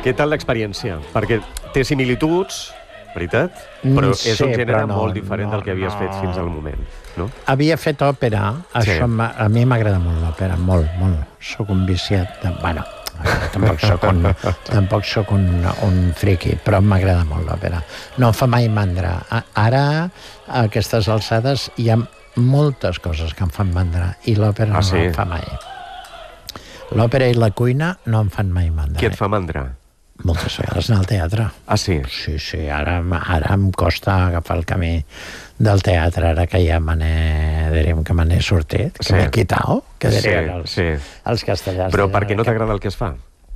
Què tal l'experiència? Perquè té similituds, veritat? Però és un gènere molt diferent del que havies fet fins al moment, no? Havia fet òpera, això a mi m'agrada molt l'òpera, molt, molt. Soc un viciat, bueno, tampoc soc un friqui, però m'agrada molt l'òpera. No em fa mai mandra. Ara, a aquestes alçades, hi ha moltes coses que em fan mandra, i l'òpera no em fa mai. L'òpera i la cuina no em fan mai mandra. Què et fa mandra? Moltes vegades anar al teatre. Ah, sí? Sí, ara em costa agafar el camí del teatre, ara que ja diríem que me n'he sortit, que m'he quitado, que dirien els castellans. Però per què no t'agrada el que es fa?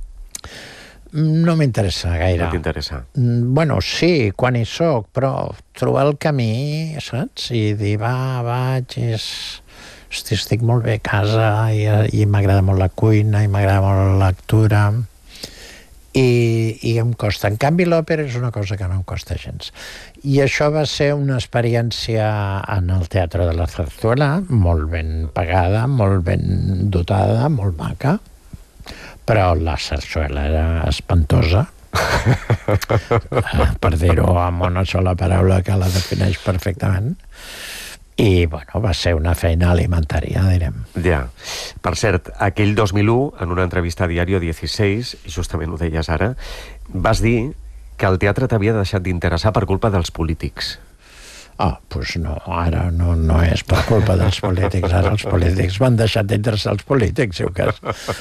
No m'interessa gaire. No t'interessa? Bueno, sí, quan hi soc, però trobar el camí, saps? I dir, vaig, hosti, estic molt bé a casa i m'agrada molt la cuina i m'agrada molt la lectura i em costa. En canvi, l'òpera és una cosa que no em costa gens. I això va ser una experiència en el Teatre de la Zarzuela, molt ben pagada, molt ben dotada, molt maca, però la Zarzuela era espantosa, per dir-ho amb una sola paraula que la defineix perfectament. I, bueno, va ser una feina alimentària, direm. Ja. Per cert, aquell 2001, en una entrevista a Diario 16, i justament ho deies ara, vas dir que el teatre t'havia deixat d'interessar per culpa dels polítics. Doncs no, ara no és per culpa dels polítics, ara els polítics m'han deixat d'interessar els polítics, si ho cas.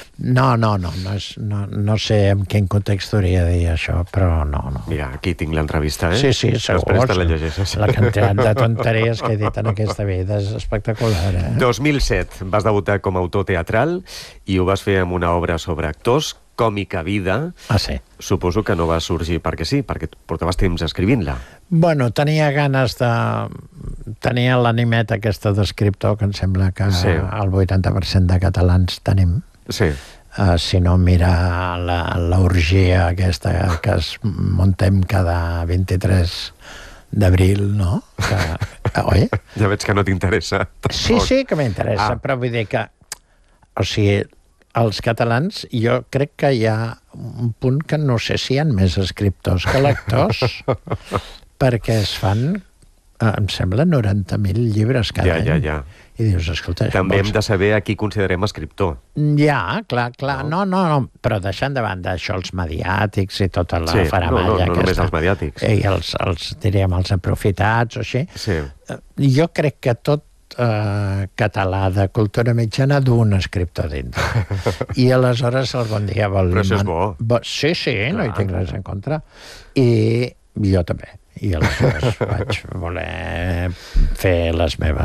No sé en quin context hauria de dir això, però no. Mira, aquí tinc l'entrevista, Sí, segur. Després te la llegeixes. La quantitat de tonteries que he dit en aquesta vida és espectacular, 2007 vas debutar com a autor teatral i ho vas fer amb una obra sobre actors, Còmica vida. Sí. Suposo que no va sorgir perquè sí, perquè portaves temps escrivint-la. Bueno, tenia ganes de... Tenia l'animet aquesta d'escriptor, que em sembla que el 80% de catalans tenim. Sí. Si no, mira l'orgia aquesta que es muntem cada 23 d'abril, no? Oi? Ja veig que no t'interessa. Sí que m'interessa, però vull dir que... O sigui, els catalans, jo crec que hi ha un punt que no sé si hi ha més escriptors que lectors, perquè es fan, em sembla, 90.000 llibres cada any. Ja. I dius, escolta... També hem de saber a qui considerem escriptor. Ja, clar. No, però deixant de banda això, els mediàtics i tota la faramalla no només els mediàtics. I diríem, els aprofitats o així. Sí. Jo crec que tot català de cultura mitjana d'un escriptor dintre. I aleshores algun dia vol... Però això és bo. Sí, no hi tinc res en contra. I jo també. I aleshores vaig voler fer les meves